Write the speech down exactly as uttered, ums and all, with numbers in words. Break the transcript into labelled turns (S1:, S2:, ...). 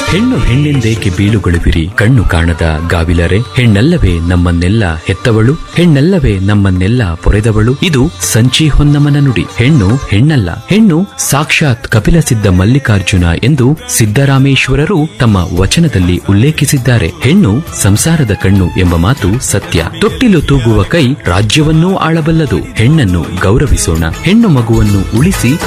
S1: ಹೆಣ್ಣು ಹೆಣ್ಣೆಂದೇಕೆ ಬೀಳುಗೊಳುವಿರಿ ಕಣ್ಣು ಕಾಣದ ಗಾವಿಲರೆ, ಹೆಣ್ಣಲ್ಲವೇ ನಮ್ಮನ್ನೆಲ್ಲ ಹೆತ್ತವಳು, ಹೆಣ್ಣಲ್ಲವೇ ನಮ್ಮನ್ನೆಲ್ಲ ಪೊರೆದವಳು. ಇದು ಸಂಚಿ ಹೊನ್ನಮನ ನುಡಿ. ಹೆಣ್ಣು ಹೆಣ್ಣಲ್ಲ, ಹೆಣ್ಣು ಸಾಕ್ಷಾತ್ ಕಪಿಲ ಸಿದ್ಧ ಮಲ್ಲಿಕಾರ್ಜುನ ಎಂದು ಸಿದ್ದರಾಮೇಶ್ವರರು ತಮ್ಮ ವಚನದಲ್ಲಿ ಉಲ್ಲೇಖಿಸಿದ್ದಾರೆ. ಹೆಣ್ಣು ಸಂಸಾರದ ಕಣ್ಣು ಎಂಬ ಮಾತು ಸತ್ಯ. ತೊಟ್ಟಿಲು ತೂಗುವ ಕೈ ರಾಜ್ಯವನ್ನೂ ಆಳಬಲ್ಲದು. ಹೆಣ್ಣನ್ನು ಗೌರವಿಸೋಣ, ಹೆಣ್ಣು ಮಗುವನ್ನು ಉಳಿಸಿ